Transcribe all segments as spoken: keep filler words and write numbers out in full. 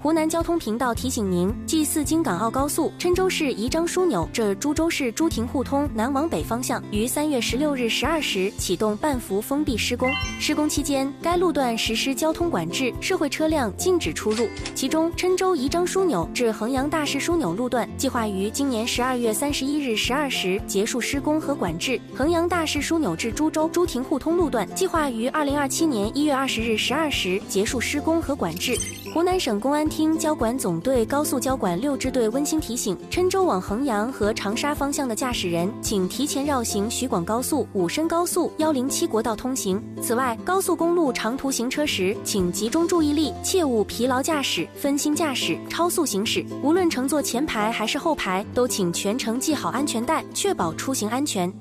湖南交通频道提醒您：G 四京港澳高速郴州市宜章枢纽至株洲市朱亭互通南往北方向于三月十六日十二时启动半幅封闭施工。施工期间，该路段实施交通管制，社会车辆禁止出入。其中，郴州宜章枢纽至衡阳大市枢纽路段计划于今年十二月三十一日十二时结束施工和管制；衡阳大市枢纽至株洲朱亭互通路段计划于二零二七年一月二十日十二时结束施工和管制。湖南省公安厅交管总队高速交管六支队温馨提醒：郴州往衡阳和长沙方向的驾驶人，请提前绕行徐广高速、武深高速、一零七国道通行。此外，高速公路长途行车时，请集中注意力，切勿疲劳驾驶、分心驾驶、超速行驶。无论乘坐前排还是后排，都请全程系好安全带，确保出行安全。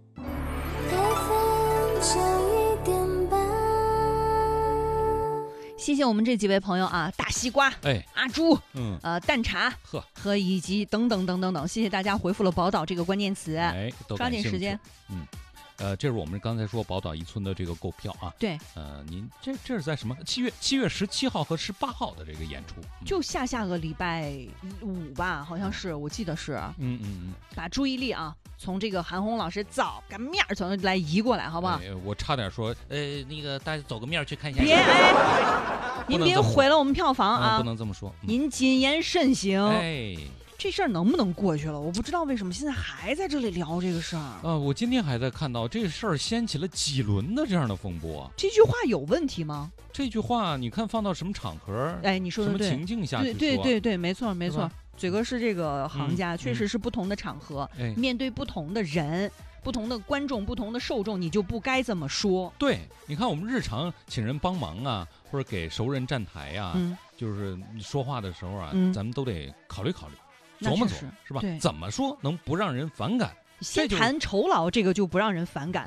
谢谢我们这几位朋友啊，大西瓜， 哎， 阿朱， 嗯， 呃，蛋茶， 呵， 和以及等等等等等，谢谢大家回复了宝岛这个关键词， 哎，都抓紧时间， 嗯，呃，这是我们刚才说宝岛一村的这个购票啊， 对， 呃，您这这是在什么七月七月十七号和十八号的这个演出， 嗯、就下下个礼拜五吧，好像是，我记得是， 嗯嗯嗯， 把注意力啊。从这个韩红老师早个面儿从来移过来，好不好？ 哎、我差点说，呃，那个大家走个面去看一下。 别哎，您别毁了我们票房啊！ 嗯、不能这么说。嗯、 您谨言慎行。 哎， 这事儿能不能过去了？我不知道为什么现在还在这里聊这个事儿。啊、 呃，我今天还在看到这事儿掀起了几轮的这样的风波。 这句话有问题吗？ 这句话你看放到什么场合？ 哎，你说的对。 什么情境下去说？ 对对对对，没错没错。嘴哥是这个行家， 嗯、 确实是不同的场合， 嗯、 面对不同的人、不同的观众、不同的受众，你就不该这么说。 对，你看我们日常请人帮忙啊，或者给熟人站台呀、啊， 嗯、 就是说话的时候啊， 嗯、 咱们都得考虑考虑，琢磨琢磨，是吧？怎么说能不让人反感？ 先谈酬劳，这个就不让人反感。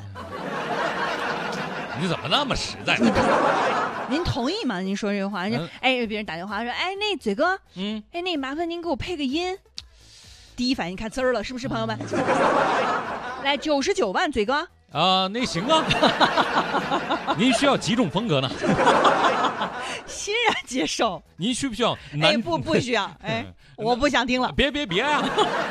你怎么那么实在？ 您同意吗？您说这个话，嗯、哎，别人打电话说，哎，那嘴哥， 嗯， 哎，那麻烦您给我配个音。第一反应看滋儿了，是不是，朋友们？来，九十九万，嘴哥。 啊、呃，那行啊。您需要几种风格呢？ 欣然接受。 您需不需要？ 哎，不，不需要。哎，我不想听了。 别别别啊！